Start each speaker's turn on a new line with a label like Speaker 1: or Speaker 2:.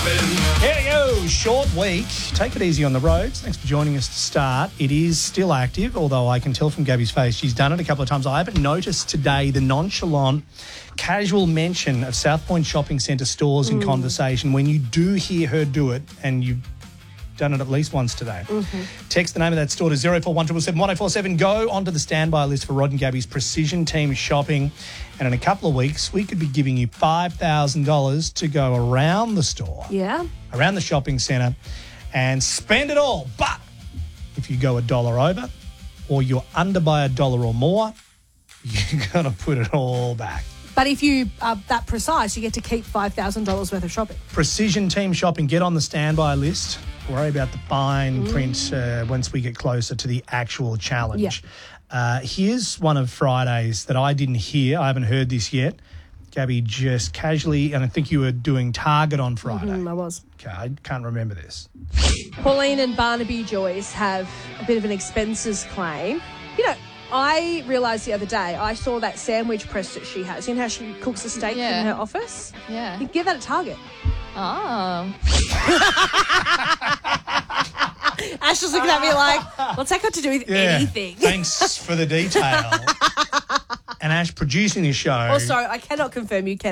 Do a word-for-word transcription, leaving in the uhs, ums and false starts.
Speaker 1: shopping.
Speaker 2: Here we go. Short week. Take it easy on the roads. Thanks for joining us to start. It is still active, although I can tell from Gabby's face she's done it a couple of times. I haven't noticed today the nonchalant, casual mention of South Point Shopping Centre stores in conversation when you do hear her do it, and you've done it at least once today.
Speaker 3: Mm-hmm.
Speaker 2: Text the name of that store to zero four one seven seven one oh four seven. Go onto the standby list for Rod and Gabby's Precision Team Shopping. And in a couple of weeks, we could be giving you five thousand dollars to go around the store,
Speaker 3: Yeah.
Speaker 2: around the shopping centre, and spend it all. But if you go a dollar over or you're under by a dollar or more, you're going to put it all back.
Speaker 3: But if you are that precise, you get to keep five thousand dollars worth of shopping.
Speaker 2: Precision Team Shopping, get on the standby list. Worry about the fine print uh, once we get closer to the actual challenge.
Speaker 3: Yeah.
Speaker 2: Uh, here's one of Friday's that I didn't hear. I haven't heard this yet. Gabby just casually, and I think you were doing Target on Friday.
Speaker 3: Mm, I was.
Speaker 2: Okay, I can't remember this.
Speaker 3: Pauline and Barnaby Joyce have a bit of an expenses claim. You know, I realised the other day, I saw that sandwich press that she has. You know how she cooks a steak
Speaker 4: Yeah.
Speaker 3: in her office?
Speaker 4: Yeah.
Speaker 3: You can get that at Target.
Speaker 4: Oh.
Speaker 3: Ash was looking at me like, what's that got to do with anything?
Speaker 2: Thanks for the detail. And Ash producing this show.
Speaker 3: Oh, sorry, I cannot confirm you can.